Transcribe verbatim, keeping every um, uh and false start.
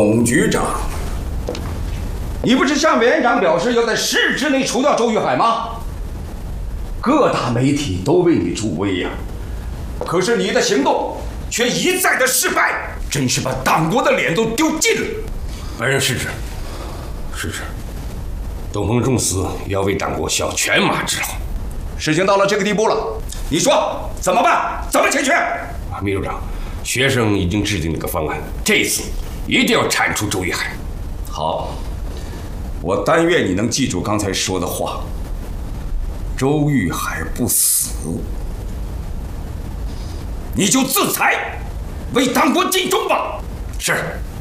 董局长，你不是向委员长表示要在十日之内除掉周玉海吗？各大媒体都为你助威呀、啊，可是你的行动却一再的失败，真是把党国的脸都丢尽了。 本人失职，失职。东风重死也要为党国效犬马之劳。 事情到了这个地步了，你说怎么办？怎么解决？ 秘书长，学生已经制定了个方案，这次一定要铲除周玉海。 好，我但愿你能记住刚才说的话。周玉海不死，你就自裁，为党国尽忠吧。 是。